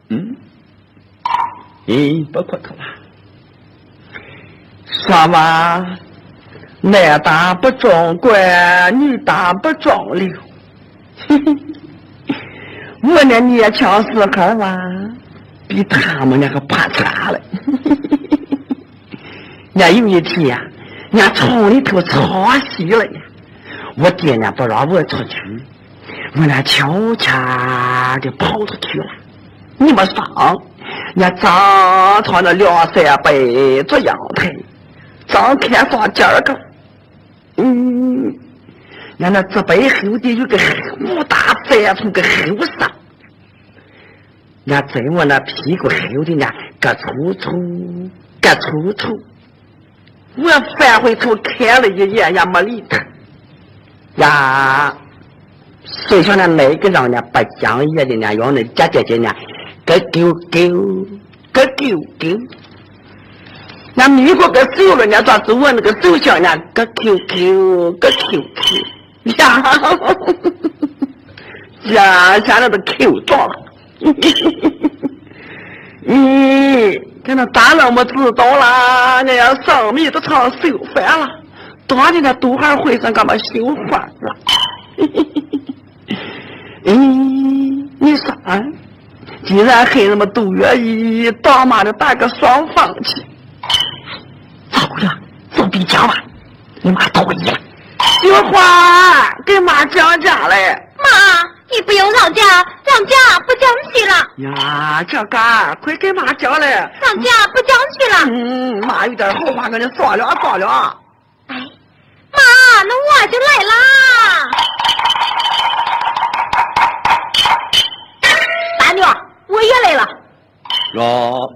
不可口啊！说嘛，男大不壮观，女大不壮溜。我那年轻时候啊，比他们那个怕差了。那有一天呀，那村里头吵稀了呀，我爹呢不让我出去，我那悄悄的跑出去了。你们上，那张床的2、3杯做阳台，张开上尖儿个，那这背后的有个5大3寸个后伤，那在我那屁股后的呢，咯粗粗，咯粗粗。我翻回头看了一眼，也没理他呀。谁说那个人呢，不讲义的呢，要那姐呢，个丢丢，个丢丢。那米国个手了呢，抓住我那个手上呢，个 QQ， 个 QQ， 呀，现在都 Q 撞了。看那大人们知道了，那样上面都唱手饭了，当年那都还会上干嘛修饭了？你说，既然孩子们都愿意，当妈的打个双放弃。走了，走比较吧，你妈同意了。菊花，给妈讲讲嘞。 妈，你不用让家不讲去了。 呀，这个快给妈讲嘞。 让家不讲去了。 妈有点好话跟你说了。 哎，妈，那我就来啦。大妞，我也来了。 哟，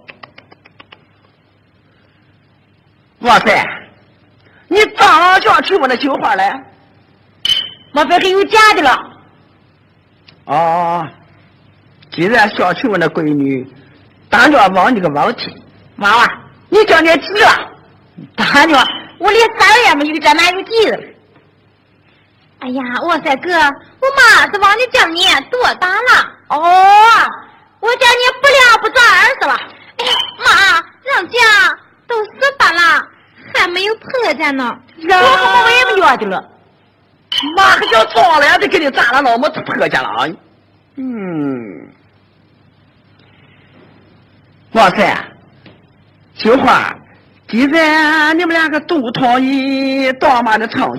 哇塞，你早就要娶我那菊花来？ 莫非还有假的了？ 哦，既然想娶我那闺女，当着问你个问题， 妈妈， 你今年几了？ 大妞，我连3月没有，这哪有几了？哎呀，哇塞哥，我妈是忘记讲你多大了？哦，我讲你不了不到20了。哎呀，妈，人家都18了，还没有婆家呢。我也不觉得了。 妈还叫装了，得给你咋了？那么婆家了？哇塞，菊花，既然你们2个都同意当妈的成